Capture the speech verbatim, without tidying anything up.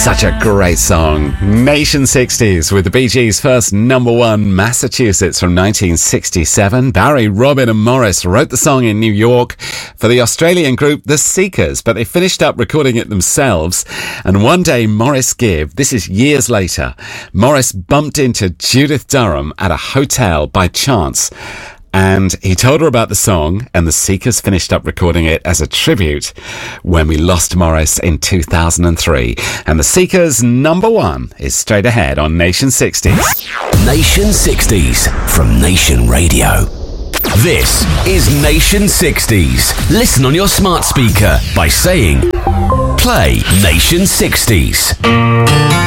Such a great song. Nation sixties with the Bee Gees' first number one, Massachusetts, from nineteen sixty-seven. Barry, Robin and Morris wrote the song in New York for the Australian group The Seekers, but they finished up recording it themselves. And one day Morris Gibb, this is years later, Morris bumped into Judith Durham at a hotel by chance. And he told her about the song, and the Seekers finished up recording it as a tribute when we lost Morris in two thousand three. And the Seekers' number one is straight ahead on Nation sixties. Nation sixties from Nation Radio. This is Nation sixties. Listen on your smart speaker by saying, play Nation sixties.